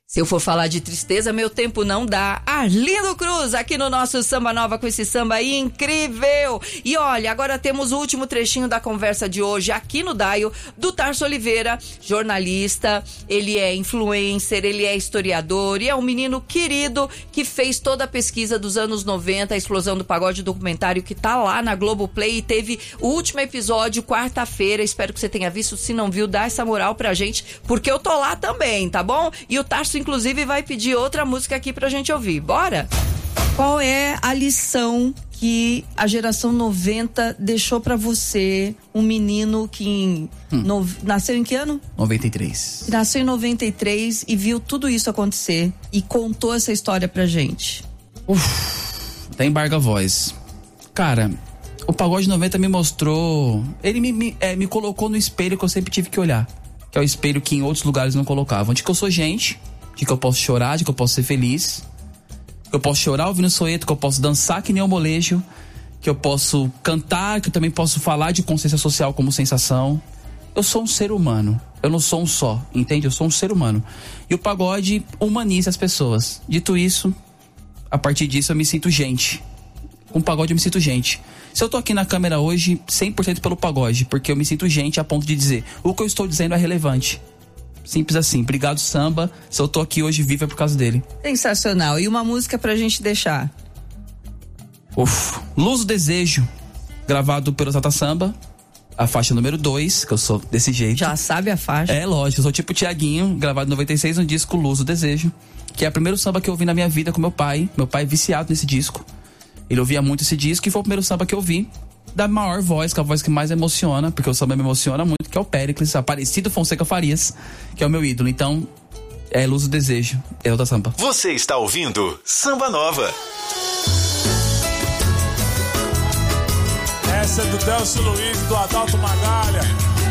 Se eu for falar de tristeza, meu tempo não dá. Arlindo Cruz, aqui no nosso Samba Nova, com esse samba aí incrível. E olha, agora temos o último trechinho da conversa de hoje aqui no Daio, do Tarso Oliveira, jornalista, ele é influencer, ele é historiador e é um menino querido que fez toda a pesquisa dos anos 90, a explosão do pagode, documentário que tá lá na Globoplay, e teve o último episódio quarta-feira. Espero que você tenha visto. Se não viu, dá essa moral pra gente, porque eu tô lá também, tá bom? E o Tarso inclusive vai pedir outra música aqui pra gente ouvir. Bora? Qual é a lição que a geração 90 deixou pra você, um menino que nasceu em que ano? 93. Nasceu em 93 e viu tudo isso acontecer e contou essa história pra gente. Até embarga a voz. Cara, o Pagode 90 me mostrou, ele me colocou no espelho que eu sempre tive que olhar, que é o espelho que em outros lugares não colocavam, de que eu sou gente, de que eu posso chorar, de que eu posso ser feliz, que eu posso chorar ouvindo Soeto, que eu posso dançar que nem o molejo, que eu posso cantar, que eu também posso falar de consciência social como sensação. Eu sou um ser humano, eu não sou um só, entende? Eu sou um ser humano. E o pagode humaniza as pessoas. Dito isso, a partir disso eu me sinto gente. Com o pagode eu me sinto gente. Se eu tô aqui na câmera hoje, 100% pelo pagode, porque eu me sinto gente a ponto de dizer, o que eu estou dizendo é relevante. Simples assim. Obrigado, samba. Se eu tô aqui hoje vivo é por causa dele. Sensacional. E uma música pra gente deixar? Luz do Desejo, gravado pelo Tata Samba, a faixa número 2, que eu sou desse jeito. Já sabe a faixa? É, lógico, eu sou tipo Tiaguinho, gravado em 96 no disco Luz do Desejo, que é o primeiro samba que eu ouvi na minha vida com meu pai. Meu pai é viciado nesse disco. Ele ouvia muito esse disco e foi o primeiro samba que eu ouvi da maior voz, que é a voz que mais emociona, porque o samba me emociona muito, que é o Péricles, Aparecido Fonseca Farias, que é o meu ídolo. Então, é Luz do Desejo, é o da samba. Você está ouvindo Samba Nova. Essa é do Delcio Luiz, do Adalto Magalha.